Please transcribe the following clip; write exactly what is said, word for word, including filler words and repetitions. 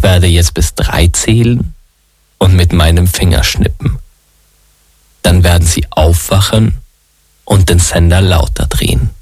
Ich werde jetzt bis drei zählen und mit meinem Finger schnippen. Dann werden Sie aufwachen und den Sender lauter drehen.